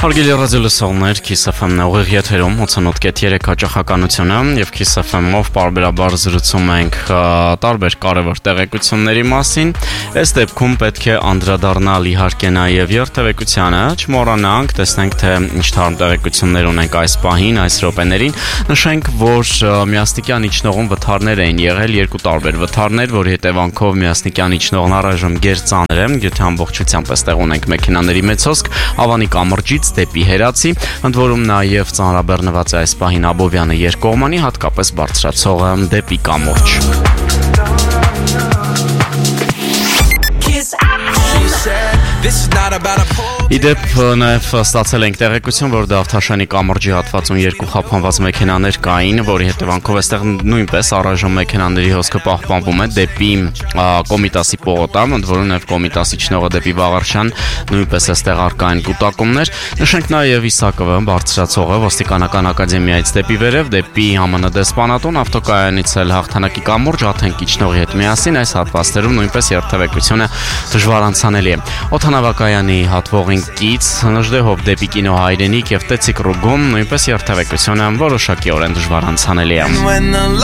Հարգելի ռադիոլսողներ, Kiss FM-ն է ուղիղ եթերում 88.3 հաճախականությունը եւ Kiss FM-ով պարբերաբար զրուցում ենք տարբեր կարևոր տեղեկությունների մասին։ Այս դեպքում պետք է անդրադառնալ իհարկե նաեւ երթևեկությանը, չմոռանանք, տեսնենք թե ինչ թարմ տեղեկություններ ունենք այս պահին, այս րոպեներին։ Նշենք, որ Միասնիկյան իջնողում վթարներ էին եղել, երկու տարբեր վթարներ, որի հետևանքով Միասնիկյան իջնողն առայժմ գերծանր է, եթե ամբողջությամբ այստեղ ունենք մեքենաների մեծ հոսք, Ավանի կամրջից դեպի Հերացի, ընդ որում նաև ծանրաբեռնված է այս պահին Աբովյանը երկկողմանի, հատկապես բարձրացողը դեպի կամուրջ։ Իդեպ նաև ստացել ենք տեղեկություն, որ Դավթաշանի կամրջի հատվածում երկու խափանված մեքենաներ կային, որի հետևանքով այստեղ նույնպես առայժմ մեքենաների հոսքը պահպանվում է դեպի Կոմիտասի պողոտա, ընդ որում նաև Կոմիտասի իջնողը դեպի Վաղարշան, նույնպես այստեղ առկա են կուտակումներ։ Նշենք նաև Իսակովը բարձրացողը ոստիկանական ակադեմիայից դեպի վերև, դեպի ԱՄՆ դեսպանատուն, ավտոկայանից էլ Հաղթանակի կամուրջ, Աթենք իջնողի հետ միասին այս հատվածներում նույնպես երթևեկությունը դժվար անցանելի է։ Օդանավակայանի հատվողին կից Նժդեհով դեպի Կինո Հայրենիք եւ Տեցիկ Ռուգում նույնպես երթևեկությունը որոշակիորեն դժվար անցանելի է։